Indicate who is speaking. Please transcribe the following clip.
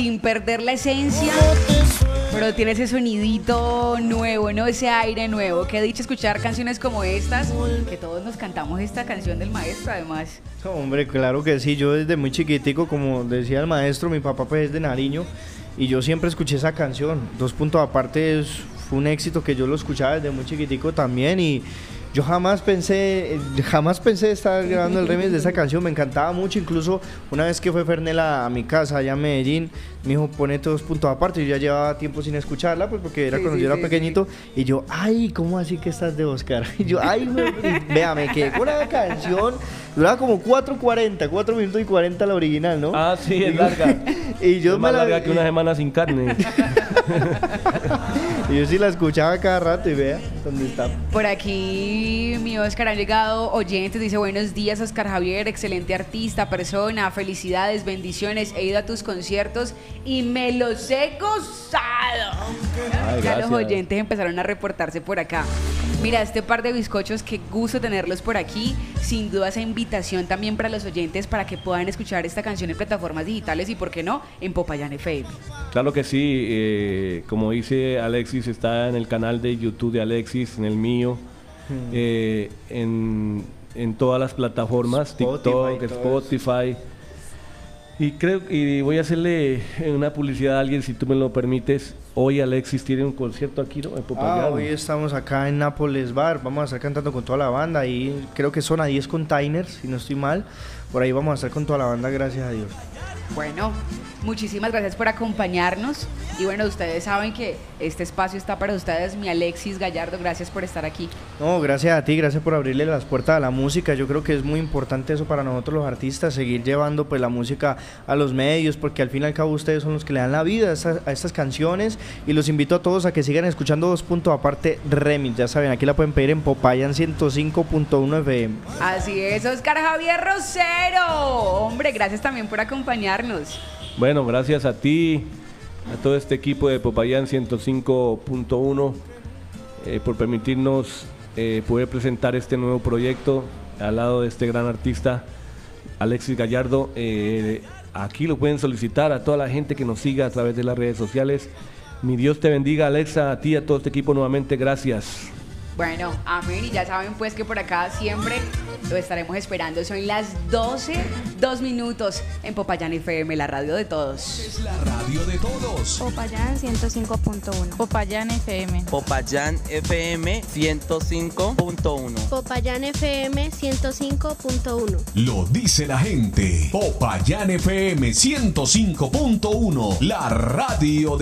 Speaker 1: sin perder la esencia, pero tiene ese sonidito nuevo, ¿no? Ese aire nuevo. Qué dicha escuchar canciones como estas, que todos nos cantamos esta canción del maestro, además.
Speaker 2: Hombre, claro que sí. Yo desde muy chiquitico, como decía el maestro, mi papá pues es de Nariño, y yo siempre escuché esa canción. Dos puntos aparte fue un éxito que yo lo escuchaba desde muy chiquitico también, y yo jamás pensé estar grabando el remix de esa canción. Me encantaba mucho. Incluso una vez que fue Fernela a mi casa allá en Medellín, me dijo, pone todos puntos aparte. Yo ya llevaba tiempo sin escucharla, pues porque era cuando yo era pequeñito. Y yo, ay, ¿cómo así que estás de Oscar? Y yo, ay, vea, me quedé con la canción. Duraba como 4 minutos y 40 la original, ¿no?
Speaker 3: Ah, sí, es larga.
Speaker 2: Y yo
Speaker 3: es más larga que una semana sin carne.
Speaker 2: Y yo sí la escuchaba cada rato, y vea dónde está.
Speaker 1: Por aquí, mi Oscar, han llegado oyentes. Dice, buenos días, Oscar Javier, excelente artista, persona, felicidades, bendiciones. He ido a tus conciertos y me los he gozado.
Speaker 3: Ay,
Speaker 1: ya
Speaker 3: gracias.
Speaker 1: los oyentes empezaron a reportarse por acá. Mira, este par de bizcochos, qué gusto tenerlos por aquí. Sin duda esa invitación también para los oyentes para que puedan escuchar esta canción en plataformas digitales y, ¿por qué no?, en Popayán FM.
Speaker 3: Claro que sí, como dice Alexis, está en el canal de YouTube de Alexis, en el mío, en todas las plataformas, TikTok, Spotify. Y voy a hacerle una publicidad a alguien, si tú me lo permites. Hoy Alexis tiene un concierto aquí, ¿no?, en Popayán.
Speaker 2: Hoy estamos acá en Nápoles Bar. Vamos a estar cantando con toda la banda. Y creo que son a 10 containers, si no estoy mal. Por ahí vamos a estar con toda la banda, gracias a Dios.
Speaker 1: Bueno, muchísimas gracias por acompañarnos. Y bueno, ustedes saben que este espacio está para ustedes. Mi Alexis Gallardo, gracias por estar aquí.
Speaker 2: No, gracias a ti, gracias por abrirle las puertas a la música. Yo creo que es muy importante eso para nosotros los artistas, seguir llevando pues la música a los medios, porque al fin y al cabo ustedes son los que le dan la vida a estas canciones. Y los invito a todos a que sigan escuchando Dos Puntos Aparte Remix. Ya saben, aquí la pueden pedir en Popayán 105.1 FM.
Speaker 1: Así es, Oscar Javier Rosero. Hombre, gracias también por acompañarnos.
Speaker 3: Bueno, gracias a ti, a todo este equipo de Popayán 105.1 por permitirnos poder presentar este nuevo proyecto al lado de este gran artista Alexis Gallardo. Aquí lo pueden solicitar a toda la gente que nos siga a través de las redes sociales. Mi Dios te bendiga, Alexa, a ti y a todo este equipo nuevamente, gracias.
Speaker 1: Bueno, amén, y ya saben pues que por acá siempre lo estaremos esperando. Son las 12, 2 minutos en Popayán FM, la radio de todos.
Speaker 4: Es la radio de todos.
Speaker 5: Popayán 105.1.
Speaker 6: Popayán FM.
Speaker 7: Popayán FM 105.1.
Speaker 8: Popayán FM 105.1.
Speaker 4: Lo dice la gente. Popayán FM 105.1. La radio de